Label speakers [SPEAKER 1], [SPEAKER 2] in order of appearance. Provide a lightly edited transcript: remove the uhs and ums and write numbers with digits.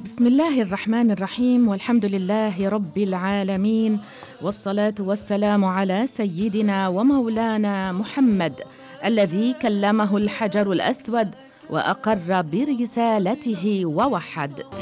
[SPEAKER 1] بسم الله الرحمن الرحيم، والحمد لله رب العالمين، والصلاة والسلام على سيدنا ومولانا محمد الذي كلمه الحجر الأسود وأقر برسالته ووحد.